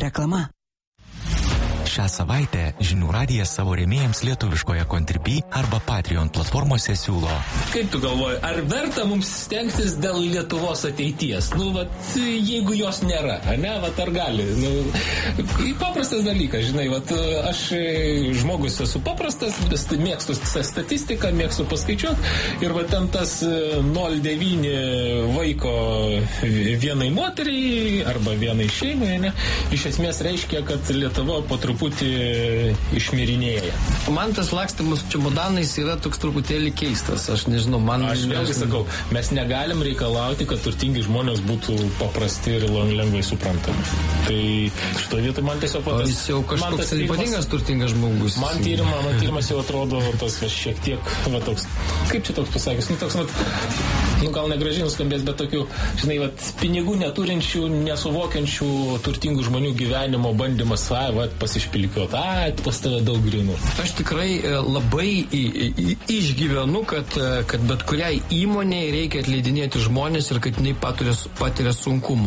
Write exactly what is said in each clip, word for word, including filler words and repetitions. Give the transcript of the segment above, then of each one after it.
Reklama. Šią savaitę Žinių radijas savo rėmėjams lietuviškoje Contribui arba Patreon platformose siūlo. Kaip tu galvoji, ar verta mums stengtis dėl Lietuvos ateities? Nu, vat, jeigu jos nėra, ne, vat, ar gali? Nu, paprastas dalykas, žinai, vat, aš žmogus esu paprastas, mėgstu statistiką, mėgstu paskaičiuoti ir vat, ten tas nol devyni vaiko vienai moteriai arba vienai šeimai, ne, iš esmės reiškia, kad Lietuva po truputį išmirinėja. Man tas lakstymas čemodanais yra toks truputėlį keistas. Aš nežinau, man... Aš vėlgi sakau, mes negalim reikalauti, kad turtingi žmonės būtų paprasti ir lengvai suprantami. Tai šito vietoj man tiesiog... O jis jau kažkoks ypatingas turtingas žmogus. Man tyrimą, man tyrimas jau atrodo tas va, šiek tiek, va, toks, kaip čia toks pasakys, nu toks, va, nu gal negražiai nuskambės, bet tokių, žinai, va, pinigų neturinčių, nesuvokiančių turtingų žmonių gyvenimo bandymas, va, va pasišpilikiuoti, a, pas tave daug grinų. Aš tikrai labai į, į, išgyvenu, kad, kad bet kuriai įmonei reikia atleidinėti žmonės ir kad jinai patiria, patiria sunkumų.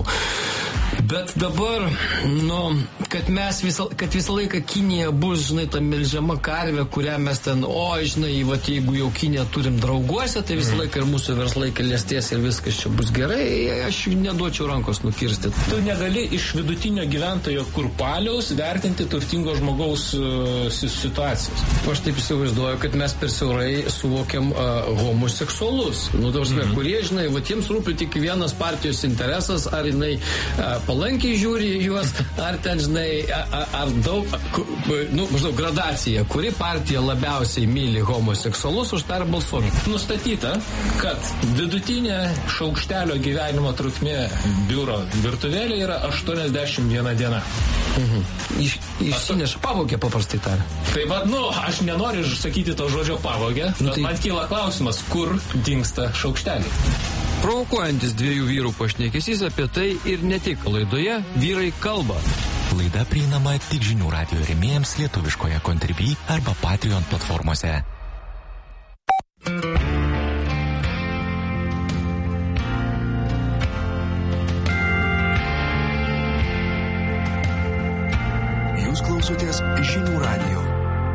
Bet dabar, nu, kad mes visą, kad visą laiką Kinija bus, žinai, ta melžiama karvė, kurią mes ten, o, žinai, vat, jeigu jau Kiniją turim drauguose, tai visą laiką ir mūsų verslai klestės ir viskas čia bus gerai, aš neduočiau rankos nukirsti. Tu negali iš vidutinio gyventojo kurpaliaus vertinti turtingo žmogaus uh, situacijos. Aš taip įsivaizduoju, kad mes per siaurai suvokiam uh, homoseksualus. Nu, tavs, mm-hmm. kurie, žinai, vat, jiems rūpi tik vienas partijos interesas, ar jinai uh, palankiai žiūri juos, ar ten, žinai, ar, ar daug, nu, maždaug gradacija, kuri partija labiausiai myli homoseksualus, už tą ir balsuoja. Nustatyta, kad vidutinė šaukštelio gyvenimo trukmė biuro virtuvėlė yra aštuoniasdešimt viena diena. Mhm. Iš, išsineša pavogė, paprastai tar. Tai va, nu, aš nenoriu sakyti to žodžio pavogė, bet nu, tai... man kyla klausimas, kur dingsta šaukšteliai. Provokuojantis dviejų vyrų pašnekesys apie tai ir ne tik laidoje Vyrai kalba. Laida prieinama tik Žinių radijo rėmėjams lietuviškoje Contribui arba Patreon platformose. Jūs klausotės Žinių radijo.